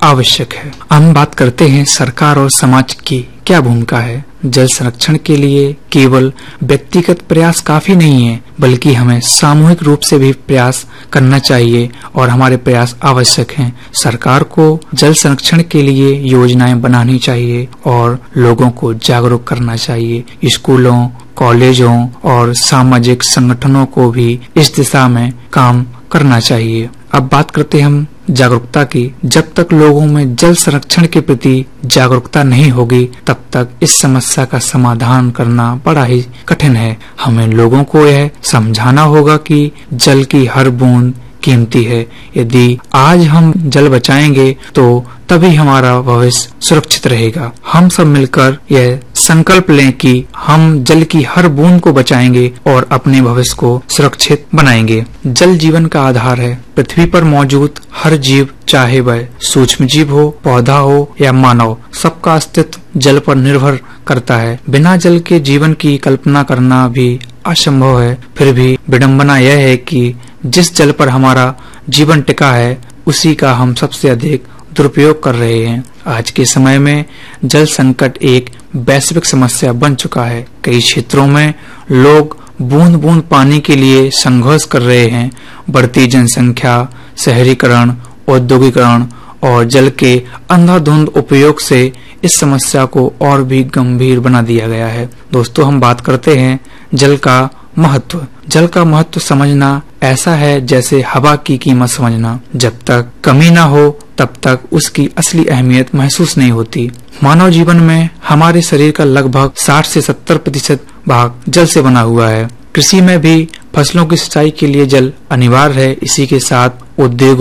आवश्यक है। हम बात करते हैं सरकार और समाज की क्या भूमिका है। जल संरक्षण के लिए केवल व्यक्तिगत प्रयास काफी नहीं है, बल्कि हमें सामूहिक रूप से भी प्रयास करना चाहिए और हमारे प्रयास आवश्यक हैं। सरकार को जल संरक्षण के लिए योजनाएं बनानी चाहिए और लोगों को जागरूक करना चाहिए। स्कूलों, कॉलेजों और सामाजिक संगठनों को भी इस दिशा में काम करना चाहिए। अब बात करते हैं हम जागरूकता की। जब तक लोगों में जल संरक्षण के प्रति जागरूकता नहीं होगी, तब तक इस समस्या का समाधान करना बड़ा ही कठिन है। हमें लोगों को यह समझाना होगा कि जल की हर बूंद कीमती है। यदि आज हम जल बचाएंगे तो तभी हमारा भविष्य सुरक्षित रहेगा। हम सब मिलकर यह संकल्प लें कि हम जल की हर बूंद को बचाएंगे और अपने भविष्य को सुरक्षित बनाएंगे। जल जीवन का आधार है। पृथ्वी पर मौजूद हर जीव, चाहे वह सूक्ष्म जीव हो, पौधा हो या मानव, सबका अस्तित्व जल पर निर्भर करता है। बिना जल के जीवन की कल्पना करना भी असंभव है। फिर भी विडंबना यह है कि जिस जल पर हमारा जीवन टिका है, उसी का हम सबसे अधिक दुरुपयोग कर रहे हैं। आज के समय में जल संकट एक वैश्विक समस्या बन चुका है। कई क्षेत्रों में लोग बूंद बूंद पानी के लिए संघर्ष कर रहे हैं। बढ़ती जनसंख्या, शहरीकरण, औद्योगिकरण और जल के अंधाधुंध उपयोग से इस समस्या को और भी गंभीर बना दिया गया है। दोस्तों, हम बात करते हैं जल का महत्व। जल का महत्व समझना ऐसा है जैसे हवा की कीमत समझना। जब तक कमी न हो तब तक उसकी असली अहमियत महसूस नहीं होती। मानव जीवन में हमारे शरीर का लगभग 60 से 70% भाग जल से बना हुआ है। कृषि में भी फसलों की सिंचाई के लिए जल अनिवार्य है। इसी के साथ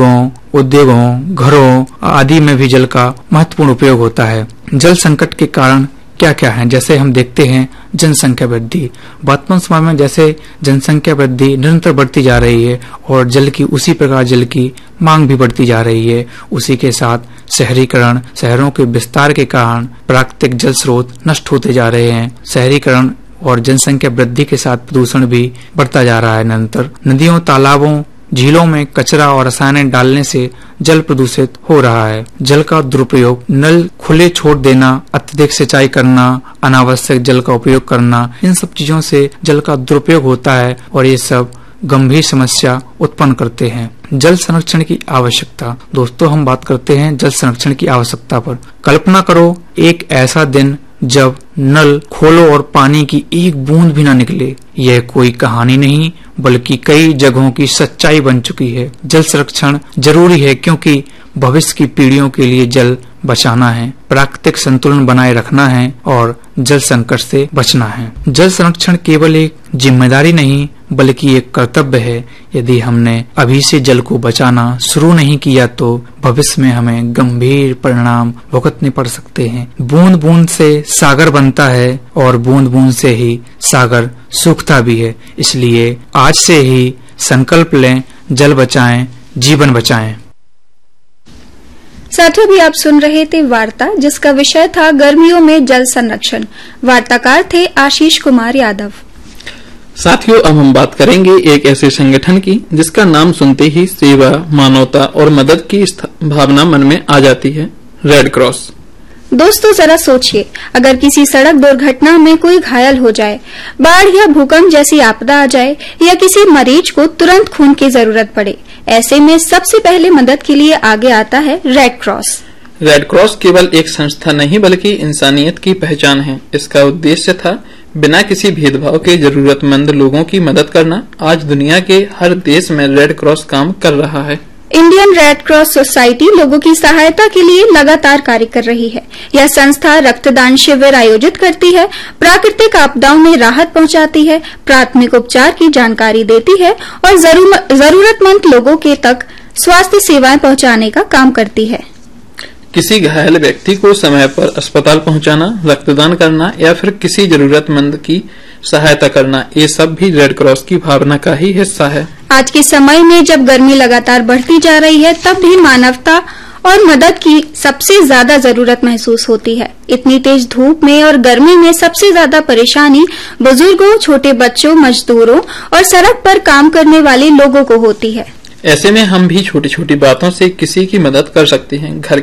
उद्योगों, घरों आदि में भी जल का महत्वपूर्ण उपयोग होता है। जल संकट के कारण क्या क्या है, जैसे हम देखते हैं जनसंख्या वृद्धि। वर्तमान समय में जैसे जनसंख्या वृद्धि निरंतर बढ़ती जा रही है और जल की उसी प्रकार जल की मांग भी बढ़ती जा रही है। उसी के साथ शहरीकरण, शहरों के विस्तार के कारण प्राकृतिक जल स्रोत नष्ट होते जा रहे हैं। शहरीकरण और जनसंख्या वृद्धि के साथ प्रदूषण भी बढ़ता जा रहा है निरंतर। नदियों, तालाबों, झीलों में कचरा और रसायन डालने से जल प्रदूषित हो रहा है। जल का दुरुपयोग, नल खुले छोड़ देना, अत्यधिक सिंचाई करना, अनावश्यक जल का उपयोग करना, इन सब चीजों से जल का दुरुपयोग होता है और ये सब गंभीर समस्या उत्पन्न करते हैं। जल संरक्षण की आवश्यकता। दोस्तों, हम बात करते हैं जल संरक्षण की आवश्यकता पर। कल्पना करो एक ऐसा दिन जब नल खोलो और पानी की एक बूंद भी न निकले। यह कोई कहानी नहीं, बल्कि कई जगहों की सच्चाई बन चुकी है। जल संरक्षण जरूरी है क्योंकि भविष्य की पीढ़ियों के लिए जल बचाना है, प्राकृतिक संतुलन बनाए रखना है और जल संकट से बचना है। जल संरक्षण केवल एक जिम्मेदारी नहीं, बल्कि एक कर्तव्य है। यदि हमने अभी से जल को बचाना शुरू नहीं किया तो भविष्य में हमें गंभीर परिणाम भुगतने पड़ सकते हैं। बूंद बूंद से सागर बनता है और बूंद बूंद से ही सागर सूखता भी है। इसलिए आज से ही संकल्प लें, जल बचाएं, जीवन बचाएं। साथियों, भी आप सुन रहे थे वार्ता, जिसका विषय था गर्मियों में जल संरक्षण। वार्ताकार थे आशीष कुमार यादव। साथियों, अब हम बात करेंगे एक ऐसे संगठन की जिसका नाम सुनते ही सेवा, मानवता और मदद की भावना मन में आ जाती है, रेड क्रॉस। दोस्तों, जरा सोचिए, अगर किसी सड़क दुर्घटना में कोई घायल हो जाए, बाढ़ या भूकंप जैसी आपदा आ जाए या किसी मरीज को तुरंत खून की जरूरत पड़े, ऐसे में सबसे पहले मदद के लिए आगे आता है रेड क्रॉस। रेड क्रॉस केवल एक संस्था नहीं बल्कि इंसानियत की पहचान है। इसका उद्देश्य था बिना किसी भेदभाव के जरूरतमंद लोगों की मदद करना। आज दुनिया के हर देश में रेड क्रॉस काम कर रहा है। इंडियन रेड क्रॉस सोसाइटी लोगों की सहायता के लिए लगातार कार्य कर रही है। यह संस्था रक्तदान शिविर आयोजित करती है, प्राकृतिक आपदाओं में राहत पहुंचाती है, प्राथमिक उपचार की जानकारी देती है और जरूरतमंद लोगों के तक स्वास्थ्य सेवाएं पहुंचाने का काम करती है। किसी घायल व्यक्ति को समय पर अस्पताल पहुंचाना, रक्तदान करना या फिर किसी जरूरतमंद की सहायता करना, ये सब भी रेड क्रॉस की भावना का ही हिस्सा है। आज के समय में जब गर्मी लगातार बढ़ती जा रही है, तब भी मानवता और मदद की सबसे ज्यादा जरूरत महसूस होती है। इतनी तेज धूप में और गर्मी में सबसे ज्यादा परेशानी बुजुर्गों, छोटे बच्चों, मजदूरों और सड़क पर काम करने वाले लोगों को होती है। ऐसे में हम भी छोटी छोटी बातों से किसी की मदद कर सकते हैं। घर